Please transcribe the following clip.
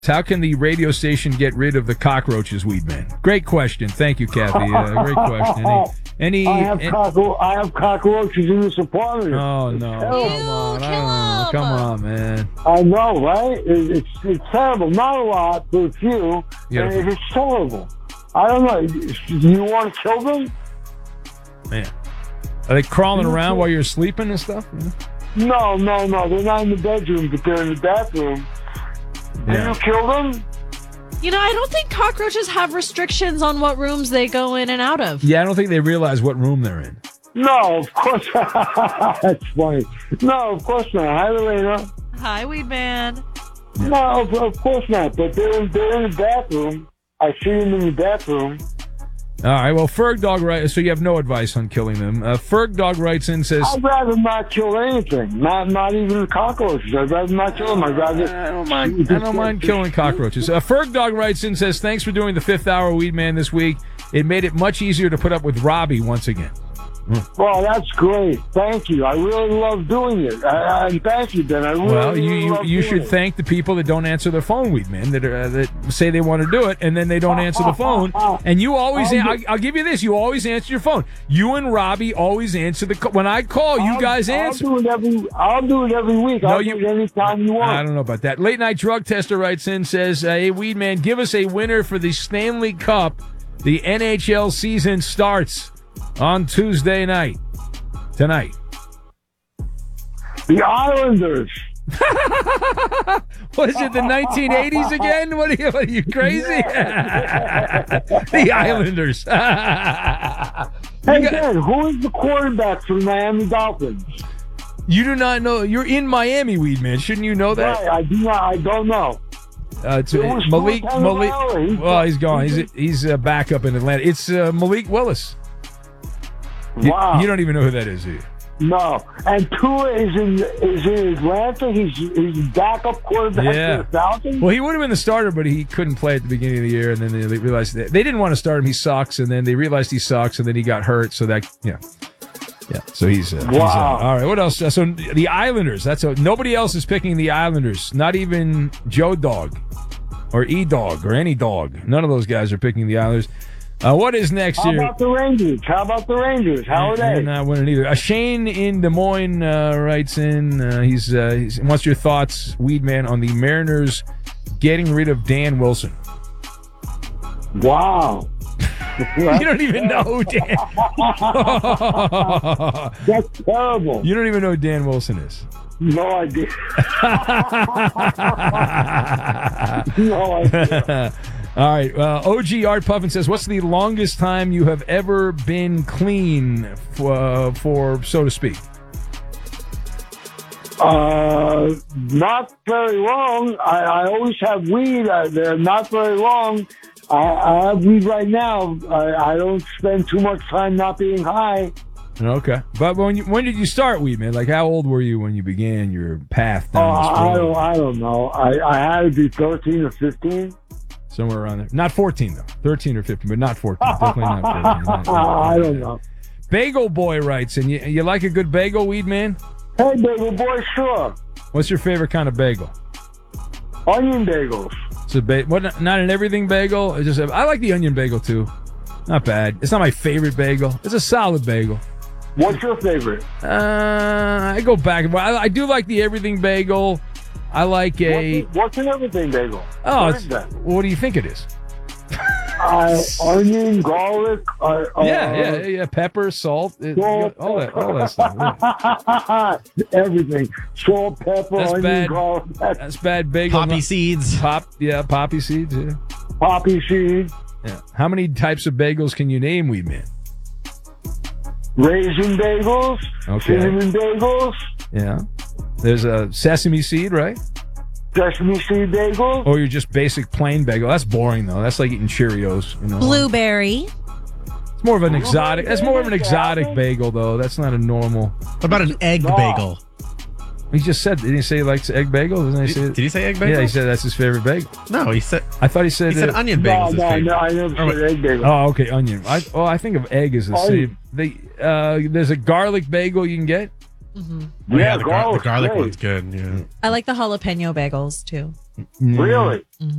How can the radio station get rid of the cockroaches, Weedman? Great question. Thank you, Kathy. Great question. I have cockroaches in this apartment. Oh, no. Come on, man. I know, right? It's terrible. Not a lot, but a few. Yeah. And it's terrible. I don't know. Do you want to kill them? Man. Are they crawling around while you're sleeping and stuff? No. They're not in the bedroom, but they're in the bathroom. Yeah. Do you kill them? I don't think cockroaches have restrictions on what rooms they go in and out of. Yeah, I don't think they realize what room they're in. No, of course not. That's funny. No, of course not. Hi, Elena. Hi, Weedman. Yeah. No, of course not. But they're in the bathroom. I see them in the bathroom. All right, well, Ferg Dog writes, so you have no advice on killing them. Ferg Dog writes in, says... I'd rather not kill anything, not even cockroaches. I'd rather not kill them. I don't mind killing cockroaches. Ferg Dog writes in, says, thanks for doing the 5th hour Weed Man this week. It made it much easier to put up with Robbie once again. Well, that's great. Thank you. I really love doing it. Thank you, Ben. You should thank the people that don't answer their phone, Weedman, that say they want to do it, and then they don't answer the phone. And you always, I'll give you this, you always answer your phone. You and Robbie always answer the when I call, you guys answer. I'll do it every week. I'll do it anytime you want. I don't know about that. Late Night Drug Tester writes in, says, hey, Weedman, give us a winner for the Stanley Cup. The NHL season starts on Tuesday night. Tonight. The Islanders. What is it, the 1980s again? What are you crazy? The Islanders. Hey, Ben, who is the quarterback for the Miami Dolphins? You do not know. You're in Miami, Weedman. Shouldn't you know that? Right, I do not. I don't know. It's Malik. Well, he's gone. He's back up in Atlanta. It's Malik Willis. Wow. You don't even know who that is, do you? No. And Tua is in Atlanta. He's backup quarterback for the Falcons. Well, he would have been the starter, but he couldn't play at the beginning of the year, and then they realized they didn't want to start him. He sucks, and then they realized he sucks, and then he got hurt. So that So he's wow. All right. What else? So the Islanders. Nobody else is picking the Islanders. Not even Joe Dog, or E Dog, or any dog. None of those guys are picking the Islanders. What is next year? How about the Rangers? How are they? They're not winning either. Shane in Des Moines writes in. He wants your thoughts, Weedman, on the Mariners getting rid of Dan Wilson. Wow. You don't even know who Dan. That's terrible. You don't even know who Dan Wilson is. No idea. No idea. All right. OG Art Puffin says, what's the longest time you have ever been clean for so to speak? Not very long. I always have weed. They're not very long. I have weed right now. I don't spend too much time not being high. Okay. But when did you start weed, man? Like, how old were you when you began your path down this road? I don't know. I had to be 13 or 15. Somewhere around there. Not 14, though. 13 or 15, but not 14. Definitely not 14. I don't know. Bagel Boy writes, and you like a good bagel, weed man? Hey, Bagel Boy, sure. What's your favorite kind of bagel? Onion bagels. Not an everything bagel? I like the onion bagel, too. Not bad. It's not my favorite bagel. It's a solid bagel. What's your favorite? I go back. I do like the everything bagel. I like What's an everything bagel? Oh, what do you think it is? Onion, garlic. Yeah. Pepper, salt, all that stuff. Yeah. Everything. Salt, pepper, onion, garlic. That's bad bagel. Poppy seeds. Poppy seeds. Yeah. Poppy seeds. Yeah. How many types of bagels can you name, Weed Man? Raisin bagels. Okay. Cinnamon bagels. Yeah. There's a sesame seed, right? Sesame seed bagel. Or you're just basic plain bagel. That's boring, though. That's like eating Cheerios. You know? Blueberry. It's more of an exotic. That's more of an exotic bagel, though. That's not a normal. What about an egg bagel? He just said. Didn't he say he likes egg bagel? Did he say egg bagel? Yeah, he said that's his favorite bagel. No, he said. I thought he said. He said onion bagel. No, I never said egg bagel. Oh, okay, onion. I think of egg as the same. There's a garlic bagel you can get. Mm-hmm. Yeah, the garlic one's good. Yeah, I like the jalapeno bagels too. Really?